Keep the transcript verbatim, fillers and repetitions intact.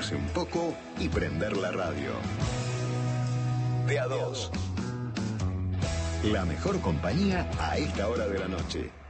relajarse un poco y prender la radio. De a dos. La mejor compañía a esta hora de la noche.